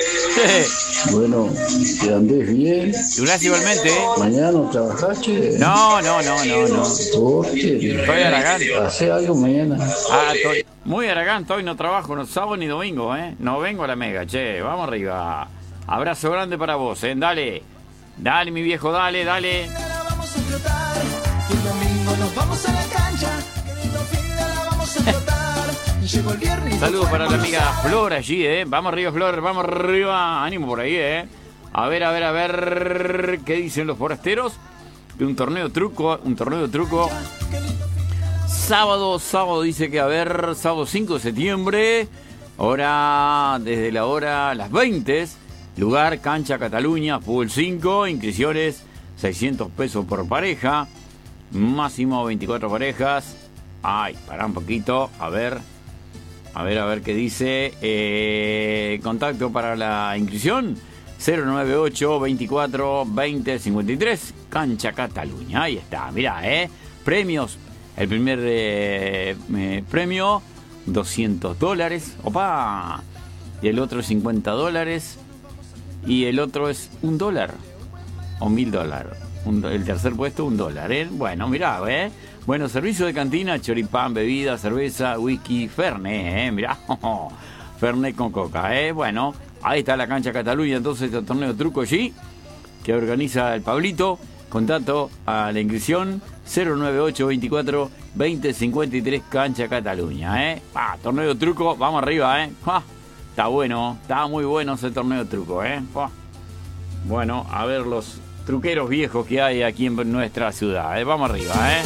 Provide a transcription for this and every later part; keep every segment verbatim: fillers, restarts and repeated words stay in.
Bueno, que andes bien. Gracias igualmente. Mañana trabajaste. No, no, no, no, no. ¿Por qué? Estoy aragán. ¿Hace algo mañana? Ah, estoy muy aragán, hoy no trabajo, no sábado ni domingo, ¿eh? No vengo a la mega, che, vamos arriba. Abrazo grande para vos, ¿eh? Dale. Dale, mi viejo, dale, dale. Vamos a flotar, y el domingo nos vamos a la cancha, querido fin de la vamos a flotar. Llegó el viernes. Saludos para la amiga Flor allí, ¿eh? Vamos arriba, Flor, vamos arriba. Ánimo por ahí, ¿eh? A ver, a ver, a ver, ¿qué dicen los forasteros? De un torneo truco, un torneo de truco. Sábado, sábado dice que a ver, sábado cinco de septiembre, hora, desde la hora las veinte, lugar, cancha Cataluña, fútbol cinco, inscripciones seiscientos pesos por pareja, máximo veinticuatro parejas. Ay, pará un poquito, a ver, a ver, a ver qué dice. Eh, contacto para la inscripción, cero nueve ocho, veinticuatro, veinte, cincuenta y tres, cancha Cataluña. Ahí está, mirá, eh, premios. El primer eh, eh, premio, doscientos dólares. Opa. Y el otro cincuenta dólares. Y el otro es un dólar. O mil dólares. El tercer puesto, un dólar. ¿eh? Bueno, mirá, ¿eh? Bueno, servicio de cantina, choripán, bebida, cerveza, whisky, fernet, ¿eh? Mirá. Fernet con coca, ¿eh? Bueno, ahí está la cancha Cataluña. Entonces, el torneo truco allí, que organiza el Pablito. Contacto a la inscripción cero nueve ocho, veinticuatro, veinte, cincuenta y tres, cancha Cataluña, ¿eh? Ah, torneo de truco, vamos arriba, ¿eh? Ah, está bueno, está muy bueno ese torneo de truco, ¿eh? Ah. Bueno, a ver los truqueros viejos que hay aquí en nuestra ciudad, ¿eh? Vamos arriba, ¿eh?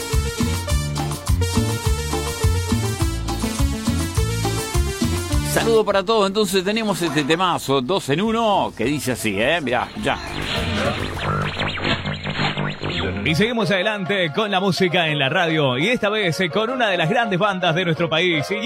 Saludo para todos, entonces tenemos este temazo, dos en uno, que dice así, ¿eh? Mirá, ya. Y seguimos adelante con la música en la radio, y esta vez con una de las grandes bandas de nuestro país. Y